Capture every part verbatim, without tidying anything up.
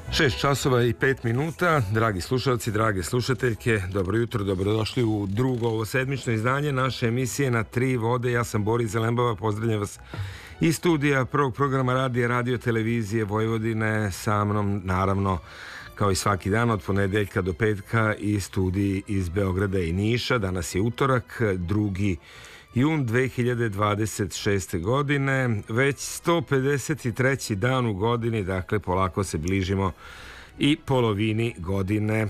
Šest časova i pet minuta, dragi slušalci, drage slušateljke, dobro jutro, dobrodošli u drugo ovo sedmično izdanje naše emisije Na tri vode. Ja sam Boris Zelembava, pozdravljam vas iz studija prvog programa radija, radio, televizije Vojvodine, sa mnom naravno kao i svaki dan od ponedeljka do petka i studiji iz Beograda i Niša. Danas je utorak, drugi jun dve hiljade dvadeset šeste. godine, već sto pedeset treći dan u godini, dakle polako se bližimo i polovini godine.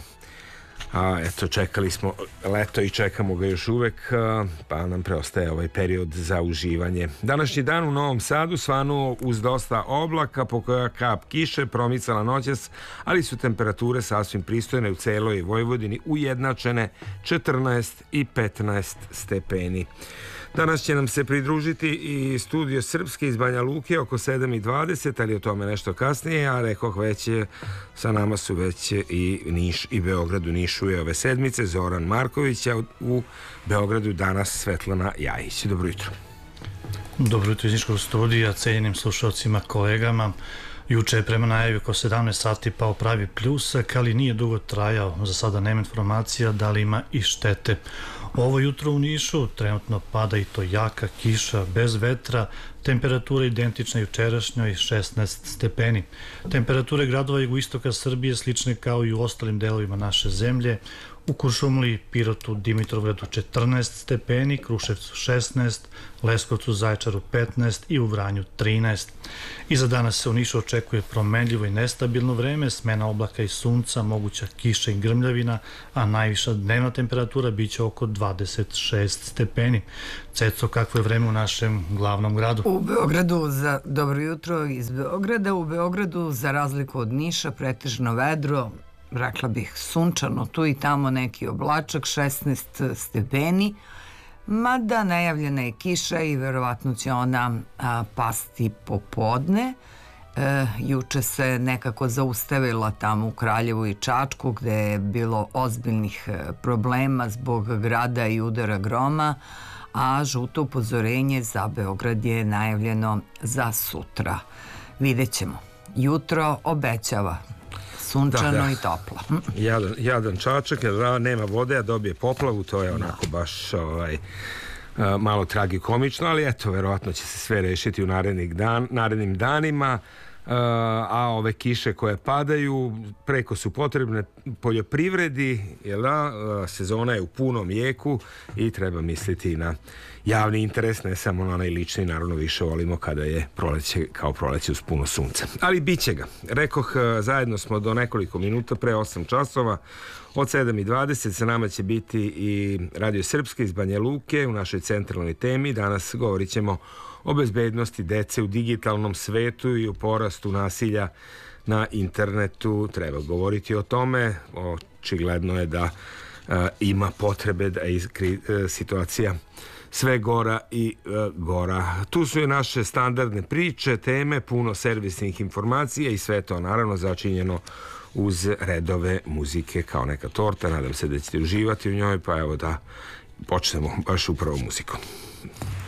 A, eto, čekali smo leto i čekamo ga još uvek, pa nam preostaje ovaj period za uživanje. Današnji dan u Novom Sadu svanuo uz dosta oblaka, po koja kap kiše promicala noćas, ali su temperature sasvim pristojne u celoj Vojvodini, ujednačene četrnaest i petnaest stepeni. Danas će nam se pridružiti i studio Srpske iz Banja Luke oko sedam i dvadeset, ali o tome nešto kasnije, a rekoh već je, sa nama su već i Niš i Beograd. U Nišu je ove sedmice Zoran Marković, a u Beogradu danas Svetlana Jajić. Dobro jutro. Dobro jutro iz Niškog studija, cenjenim slušalcima, kolegama. Juče je prema najavi oko sedamnaest sati pao pravi pljusak, ali nije dugo trajao. Za sada nema informacija da li ima i štete. Ovo jutro u Nišu trenutno pada i to jaka kiša bez vetra, temperatura identična jučerašnjoj šesnaest stepeni. Temperature gradova jugoistoka Srbije slične kao i u ostalim delovima naše zemlje. U Kuršumliji, Pirotu, Dimitrovgradu četrnaest stepeni, Kruševcu šesnaest, Leskovcu, Zaječaru petnaest i u Vranju trinaest. I za danas se u Nišu očekuje promenljivo i nestabilno vreme, smena oblaka i sunca, moguća kiša i grmljavina, a najviša dnevna temperatura biće oko dvadeset šest stepeni. Ceco, kakvo je vreme u našem glavnom gradu? U Beogradu, za dobro jutro iz Beograda, u Beogradu za razliku od Niša pretežno vedro, rekla bih sunčano, tu i tamo neki oblačak, šesnaest stepeni, mada najavljena je kiša i verovatno će ona a, pasti popodne. E, juče se nekako zaustavila tamo u Kraljevu i Čačku, gde je bilo ozbiljnih problema zbog grada i udara groma, a žuto upozorenje za Beograd je najavljeno za sutra. Vidjet ćemo. Jutro obećava sunčano da, da. i toplo. Jadan, jadan Čačak, jer nema vode, a dobije poplavu, to je onako da. baš ovaj, malo tragikomično, ali eto, verovatno će se sve rešiti u narednih dan, narednim danima, a ove kiše koje padaju preko su potrebne poljoprivredi, jel da, sezona je u punom jeku i treba misliti na javni interes, ne samo na onaj lični, naravno više volimo kada je proleće kao proleće uz puno sunca. Ali bit će ga. Rekoh, zajedno smo do nekoliko minuta pre osam časova, od sedam i dvadeset sa nama će biti i Radio Srpske iz Banja Luke u našoj centralnoj temi. Danas govorit ćemo o bezbednosti dece u digitalnom svetu i o porastu nasilja na internetu. Treba govoriti o tome. Očigledno je da a, ima potrebe da je situacija sve gora i e, gora. Tu su i naše standardne priče, teme, puno servisnih informacija i sve to naravno začinjeno uz redove muzike kao neka torta. Nadam se da ćete uživati u njoj, pa evo da počnemo baš upravo muzikom.